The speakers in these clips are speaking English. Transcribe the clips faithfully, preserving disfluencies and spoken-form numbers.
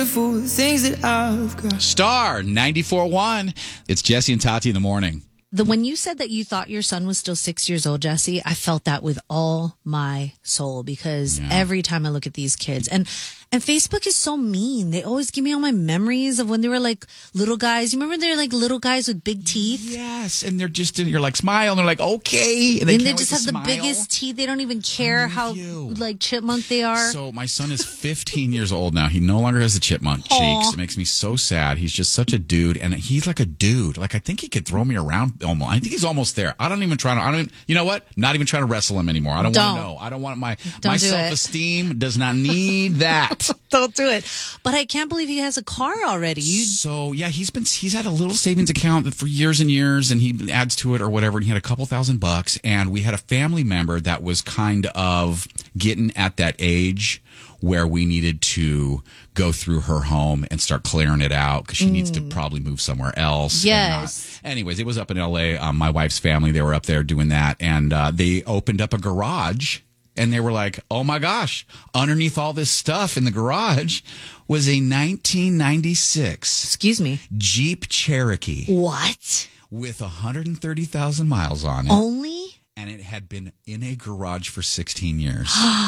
Things that I've got. Star ninety-four point one. It's Jesse and Tati in the morning. The when you said that you thought your son was still six years old, Jesse, I felt that with all my soul because yeah. every time I look at these kids and and Facebook is so mean. They always give me all my memories of when they were like little guys. You remember they're like little guys with big teeth? Yes, and they're just you're like smile and they're like okay, and they, and they just have the smile. biggest teeth. They don't even care how you. like chipmunk they are. So my son is fifteen years old now. He no longer has the chipmunk Aww. cheeks. It makes me so sad. He's just such a dude, and he's like a dude. Like I think he could throw me around. Almost, I think he's almost there. I don't even try to. I don't. Even, you know what? Not even trying to wrestle him anymore. I don't, don't. want to know. I don't want my don't my do self-esteem does not need that. Don't do it. But I can't believe he has a car already. You... So yeah, he's been he's had a little savings account for years and years, and he adds to it or whatever. And he had a couple thousand bucks, and we had a family member that was kind of getting at that age where we needed to go through her home and start clearing it out because she mm. needs to probably move somewhere else. Yes. Anyways, it was up in L A. Um, my wife's family, they were up there doing that, and uh, they opened up a garage. And they were like, oh, my gosh, underneath all this stuff in the garage was a nineteen ninety-six Excuse me. Jeep Cherokee. What? With one hundred thirty thousand miles on it. Only? And it had been in a garage for sixteen years.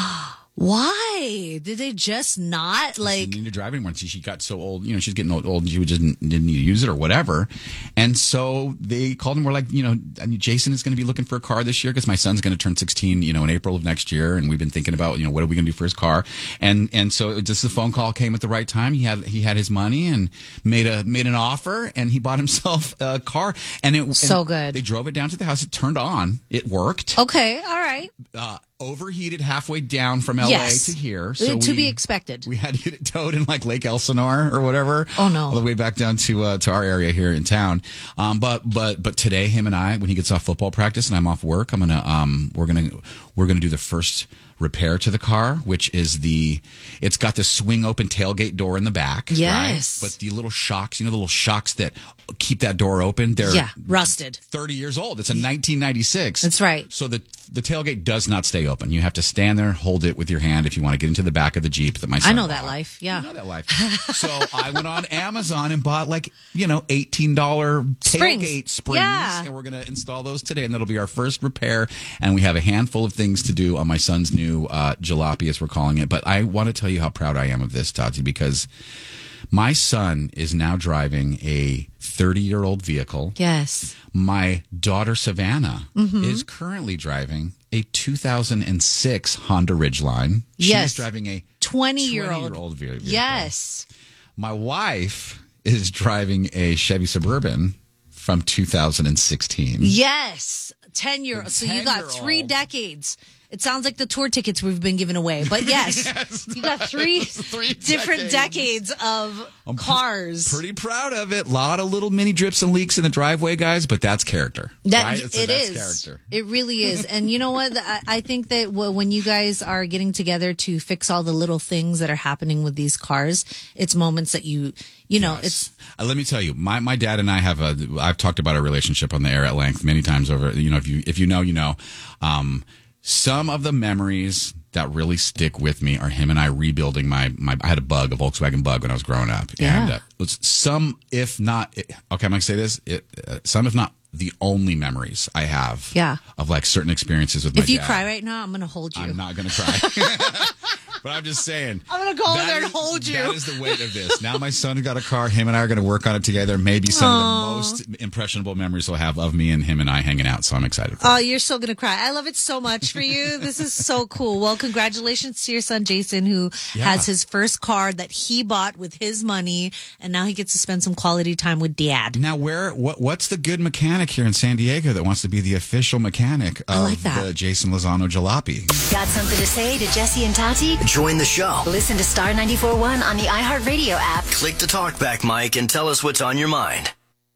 Why? Did they just not like? She didn't need to drive anymore. She, she got so old, you know, she's getting old, old and she just didn't, didn't need to use it or whatever. And so they called and were like, you know, Jason is going to be looking for a car this year because my son's going to turn sixteen, you know, in April of next year. And we've been thinking about, you know, what are we going to do for his car? And and so just the phone call came at the right time. He had he had his money and made a made an offer and he bought himself a car. And it so and good. They drove it down to the house. It turned on. It worked. Okay, all right. Uh, overheated halfway down from L A yes. to here. So to we, be expected. We had to get it towed in like Lake Elsinore or whatever. Oh no. All the way back down to uh, to our area here in town. Um, but but but today, him and I, when he gets off football practice and I'm off work, I'm gonna um we're gonna we're gonna do the first repair to the car, which is the it's got the swing open tailgate door in the back. Yes. Right? But the little shocks, you know, the little shocks that keep that door open, they're yeah, rusted. thirty years old. It's a nineteen ninety-six. That's right. So the the tailgate does not stay open. You have to stand there and hold it with your hand if you want to get into the back of the Jeep that my son I know bought. that life. Yeah. I know that life. So I went on Amazon and bought like, you know, eighteen dollars tailgate springs. Yeah. And we're going to install those today. And that'll be our first repair. And we have a handful of things to do on my son's new uh, jalopy, as we're calling it. But I want to tell you how proud I am of this, Tati, because my son is now driving a thirty-year-old vehicle. Yes. My daughter, Savannah, mm-hmm. is currently driving a two thousand six Honda Ridgeline. Yes. She's driving a twenty-year-old vehicle. Yes. My wife is driving a Chevy Suburban from two thousand sixteen. Yes. ten-year-old. So you got three decades. It sounds like the tour tickets we've been giving away. But yes, yes. You got three, three different decades, decades of I'm cars. Pretty proud of it. A lot of little mini drips and leaks in the driveway, guys, but that's character. That, right? so it that's is. Character. It really is. And you know what? I, I think that when you guys are getting together to fix all the little things that are happening with these cars, it's moments that you, you know, yes. it's. Uh, let me tell you, my, my dad and I have a, I've talked about our relationship on the air at length many times over, you know, if you, if you know, you know, um, some of the memories that really stick with me are him and I rebuilding my, my I had a Bug, a Volkswagen Bug when I was growing up. Yeah. And uh, some, if not, okay, I'm going to say this, it, uh, some, if not the only memories I have yeah. of like certain experiences with my dad. If you dad. cry right now, I'm going to hold you. I'm not going to cry. But I'm just saying. I'm going to go in there and hold you. That is the weight of this. Now my son got a car. Him and I are going to work on it together. Maybe some Aww. of the most impressionable memories he'll have of me and him and I hanging out. So I'm excited for Oh, it. You're still going to cry. I love it so much for you. This is so cool. Well, congratulations to your son, Jason, who yeah. has his first car that he bought with his money. And now he gets to spend some quality time with dad. Now, where? What? What's the good mechanic here in San Diego that wants to be the official mechanic of like the Jason Lozano Jalopy? Got something to say to Jesse and Tati? Join the show. Listen to Star ninety-four point one on the iHeartRadio app. Click the talkback mic and tell us what's on your mind.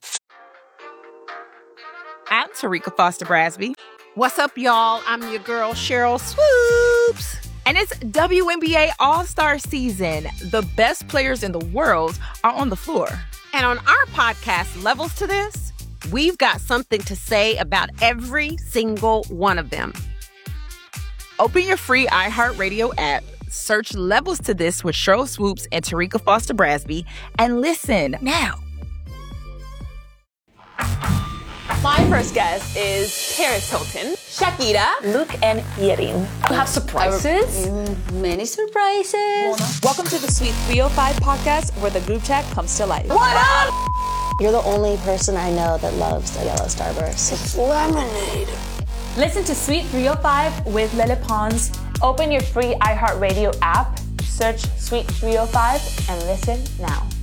I'm Tarika Foster Brasby. What's up, y'all? I'm your girl, Cheryl Swoops. And it's W N B A All-Star season. The best players in the world are on the floor. And on our podcast, Levels to This, we've got something to say about every single one of them. Open your free iHeartRadio app, Search Levels to This with Cheryl Swoops and Tarika Foster Brasby and listen now. My first guest is Paris Hilton, Shakira, Luke, and Yerin. You have surprises? Many surprises. Welcome to the Sweet three oh five podcast, where the group chat comes to life. What up? You're the only person I know that loves a yellow starburst. It's lemonade. Listen to Sweet three oh five with Lele Pons. Open your free iHeartRadio app, search Sweet three oh five, and listen now.